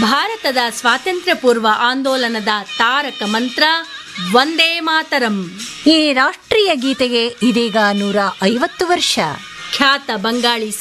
ಭಾರತದ ಸ್ವಾತಂತ್ರ್ಯ ಪೂರ್ವ ಆಂದೋಲನದ ತಾರಕ ಮಂತ್ರ ವಂದೇ ಮಾತರಂ. ಈ ರಾಷ್ಟ್ರೀಯ ಗೀತೆಗೆ ಇದೀಗ 150 ವರ್ಷ. ಖ್ಯಾತ ಬಂಗಾಳಿ